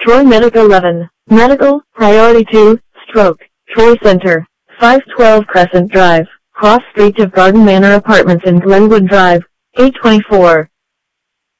Troy Medic 11. Medical, Priority 2, Stroke, Troy Center, 512 Crescent Drive, cross street of Garden Manor Apartments in Glenwood Drive, 824.